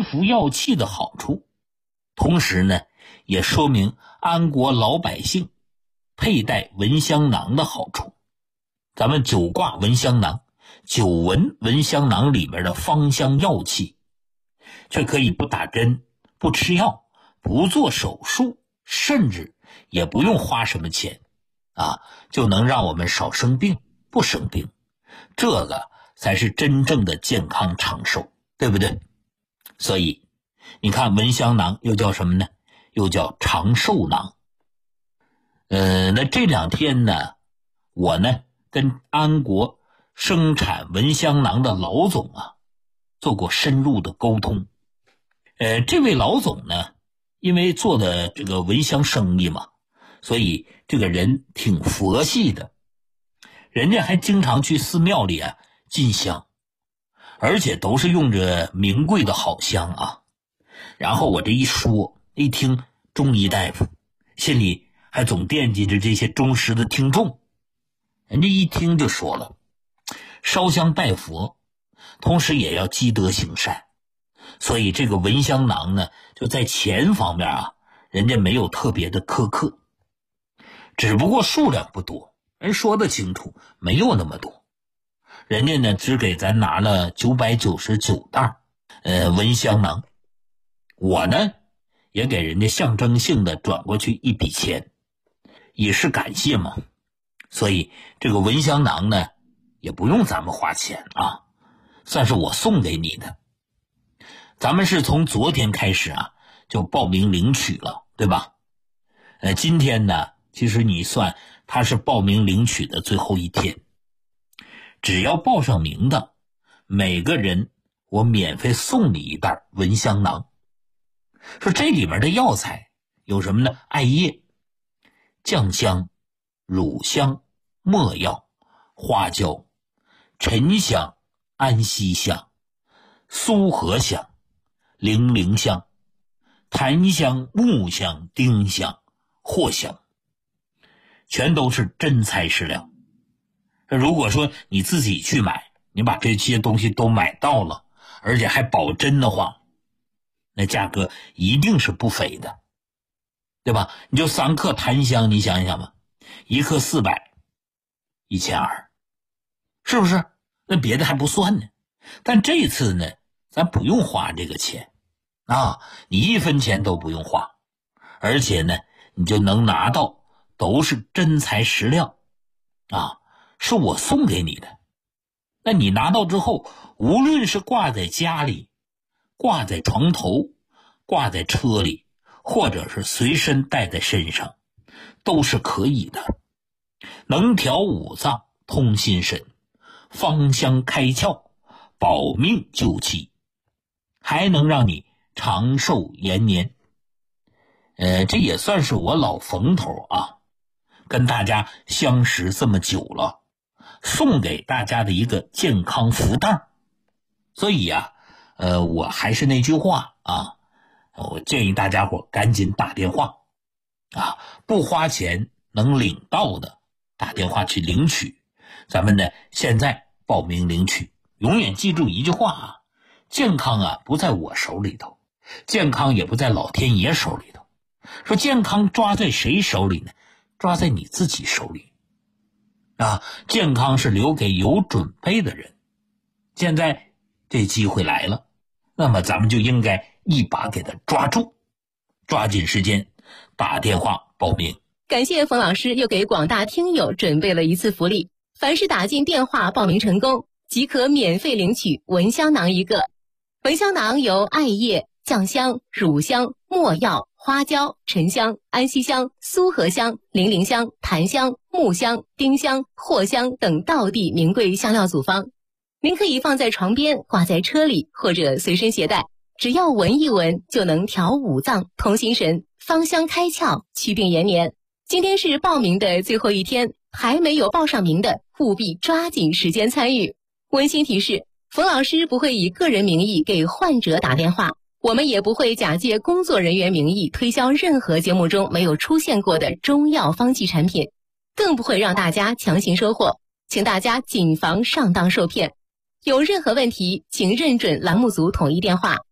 服药器的好处，同时呢，也说明安国老百姓佩戴蚊香囊的好处。咱们九卦蚊香囊、九纹蚊香囊里面的芳香药器，却可以不打针、不吃药、不做手术，甚至也不用花什么钱就能让我们少生病、不生病。这个才是真正的健康长寿，对不对？所以你看蚊香囊又叫什么呢？又叫长寿囊。那这2天呢，我呢跟安国生产蚊香囊的老总做过深入的沟通。这位老总呢，因为做的这个蚊香生意嘛，所以这个人挺佛系的，人家还经常去寺庙里进香，而且都是用着名贵的好香然后我这一说，一听中医大夫，心里还总惦记着这些忠实的听众。人家一听就说了，烧香拜佛，同时也要积德行善，所以这个蚊香囊呢，就在钱方面人家没有特别的苛刻，只不过数量不多，人说得清楚，没有那么多。人家呢只给咱拿了999袋蚊香囊，我呢也给人家象征性的转过去一笔钱，以示感谢嘛。所以这个蚊香囊呢也不用咱们花钱算是我送给你的。咱们是从昨天开始就报名领取了，对吧？今天呢，其实你算它是报名领取的最后一天，只要报上名的，每个人我免费送你一袋蚊香囊。说这里面的药材有什么呢？艾叶、酱香、乳香、没药、花椒、沉香、安息香、苏合香、零陵香、檀香、木香、丁香、藿香，全都是真材实料。如果说你自己去买，你把这些东西都买到了，而且还保真的话，那价格一定是不菲的，对吧？你就3克檀香，你想想吧，1克400，1200，是不是？那别的还不算呢。但这次呢，咱不用花这个钱你1分钱都不用花，而且呢，你就能拿到都是真材实料是我送给你的。那你拿到之后，无论是挂在家里、挂在床头、挂在车里，或者是随身带在身上，都是可以的。能调五脏、通心神，芳香开窍，保命救气，还能让你长寿延年。这也算是我老冯头跟大家相识这么久了，送给大家的一个健康福袋。所以我还是那句话我建议大家伙赶紧打电话不花钱能领到的，打电话去领取。咱们呢现在报名领取，永远记住一句话健康不在我手里头，健康也不在老天爷手里头。说健康抓在谁手里呢？抓在你自己手里健康是留给有准备的人。现在这机会来了，那么咱们就应该一把给它抓住，抓紧时间打电话报名。 感谢冯老师又给广大听友准备了一次福利，凡是打进电话报名成功，即可免费领取蚊香囊1个。蚊香囊由艾叶、酱香、乳香、没药、花椒、沉香、安息香、苏合香、零陵香、檀香、木香、丁香、藿香等道地名贵香料组方。您可以放在床边，挂在车里，或者随身携带，只要闻一闻就能调五脏、通心神、芳香开窍、祛病延年。今天是报名的最后一天，还没有报上名的务必抓紧时间参与。温馨提示，冯老师不会以个人名义给患者打电话，我们也不会假借工作人员名义推销任何节目中没有出现过的中药方剂产品，更不会让大家强行收货，请大家谨防上当受骗。有任何问题，请认准栏目组统一电话